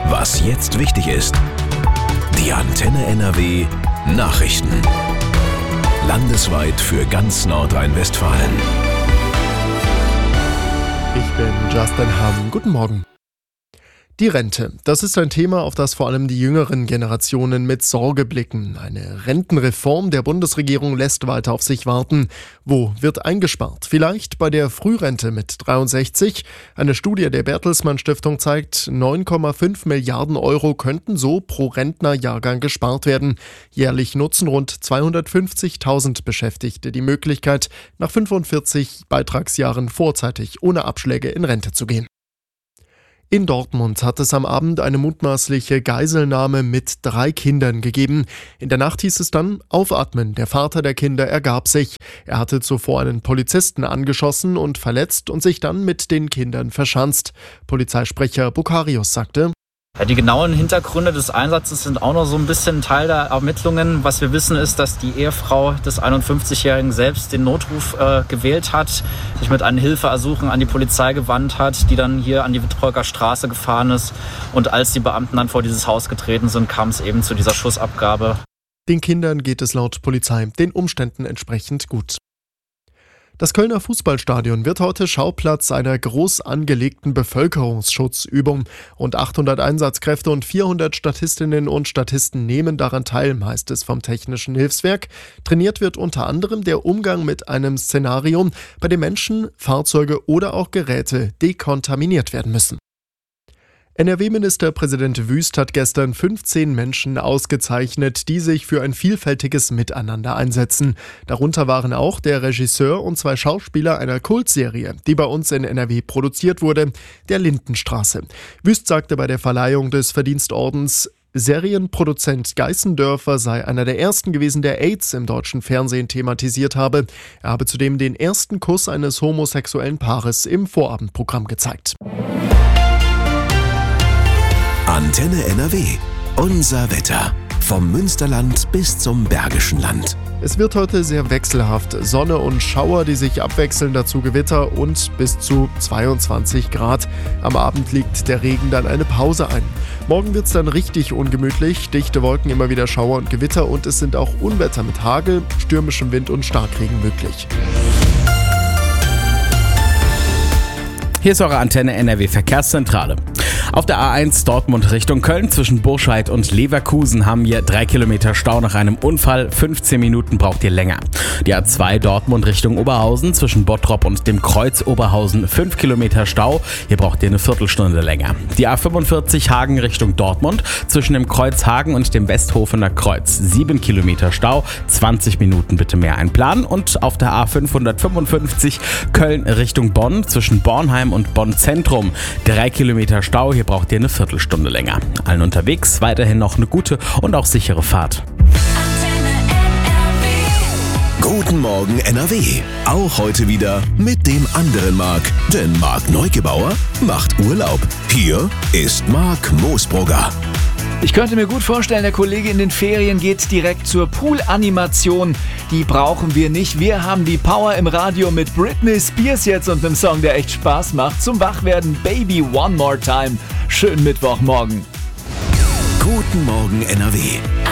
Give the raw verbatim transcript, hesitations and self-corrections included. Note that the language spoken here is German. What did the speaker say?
Was jetzt wichtig ist. Die Antenne N R W Nachrichten. Landesweit für ganz Nordrhein-Westfalen. Ich bin Justin Hamm. Guten Morgen. Die Rente, das ist ein Thema, auf das vor allem die jüngeren Generationen mit Sorge blicken. Eine Rentenreform der Bundesregierung lässt weiter auf sich warten. Wo wird eingespart? Vielleicht bei der Frührente mit dreiundsechzig. Eine Studie der Bertelsmann Stiftung zeigt, neun Komma fünf Milliarden Euro könnten so pro Rentnerjahrgang gespart werden. Jährlich nutzen rund zweihundertfünfzigtausend Beschäftigte die Möglichkeit, nach fünfundvierzig Beitragsjahren vorzeitig ohne Abschläge in Rente zu gehen. In Dortmund hat es am Abend eine mutmaßliche Geiselnahme mit drei Kindern gegeben. In der Nacht hieß es dann, aufatmen, der Vater der Kinder ergab sich. Er hatte zuvor einen Polizisten angeschossen und verletzt und sich dann mit den Kindern verschanzt. Polizeisprecher Bukarius sagte: Ja, die genauen Hintergründe des Einsatzes sind auch noch so ein bisschen Teil der Ermittlungen. Was wir wissen ist, dass die Ehefrau des einundfünfzigjährigen selbst den Notruf äh, gewählt hat, sich mit einem Hilfeersuchen an die Polizei gewandt hat, die dann hier an die Wittrolker Straße gefahren ist. Und als die Beamten dann vor dieses Haus getreten sind, kam es eben zu dieser Schussabgabe. Den Kindern geht es laut Polizei den Umständen entsprechend gut. Das Kölner Fußballstadion wird heute Schauplatz einer groß angelegten Bevölkerungsschutzübung. Rund achthundert Einsatzkräfte und vierhundert Statistinnen und Statisten nehmen daran teil, heißt es vom Technischen Hilfswerk. Trainiert wird unter anderem der Umgang mit einem Szenario, bei dem Menschen, Fahrzeuge oder auch Geräte dekontaminiert werden müssen. N R W-Ministerpräsident Wüst hat gestern fünfzehn Menschen ausgezeichnet, die sich für ein vielfältiges Miteinander einsetzen. Darunter waren auch der Regisseur und zwei Schauspieler einer Kultserie, die bei uns in N R W produziert wurde, der Lindenstraße. Wüst sagte bei der Verleihung des Verdienstordens, Serienproduzent Geißendörfer sei einer der ersten gewesen, der AIDS im deutschen Fernsehen thematisiert habe. Er habe zudem den ersten Kuss eines homosexuellen Paares im Vorabendprogramm gezeigt. Antenne N R W. Unser Wetter. Vom Münsterland bis zum Bergischen Land. Es wird heute sehr wechselhaft. Sonne und Schauer, die sich abwechseln, dazu Gewitter und bis zu zweiundzwanzig Grad. Am Abend legt der Regen dann eine Pause ein. Morgen wird es dann richtig ungemütlich. Dichte Wolken, immer wieder Schauer und Gewitter und es sind auch Unwetter mit Hagel, stürmischem Wind und Starkregen möglich. Hier ist eure Antenne N R W Verkehrszentrale. Auf der A eins Dortmund Richtung Köln zwischen Burscheid und Leverkusen haben wir drei Kilometer Stau nach einem Unfall. fünfzehn Minuten braucht ihr länger. Die A zwei Dortmund Richtung Oberhausen zwischen Bottrop und dem Kreuz Oberhausen fünf Kilometer Stau. Hier braucht ihr eine Viertelstunde länger. Die A fünfundvierzig Hagen Richtung Dortmund zwischen dem Kreuz Hagen und dem Westhofener Kreuz. sieben Kilometer Stau, zwanzig Minuten bitte mehr einplanen. Und auf der A fünfhundertfünfundfünfzig Köln Richtung Bonn zwischen Bornheim und Bonn Zentrum. drei Kilometer Stau. Hier braucht ihr eine Viertelstunde länger. Allen unterwegs weiterhin noch eine gute und auch sichere Fahrt. Guten Morgen N R W. Auch heute wieder mit dem anderen Marc. Denn Marc Neugebauer macht Urlaub. Hier ist Marc Moosbrugger. Ich könnte mir gut vorstellen, der Kollege in den Ferien geht direkt zur Pool-Animation. Die brauchen wir nicht. Wir haben die Power im Radio mit Britney Spears jetzt und einem Song, der echt Spaß macht. Zum Wachwerden Baby One More Time. Schönen Mittwochmorgen. Guten Morgen N R W.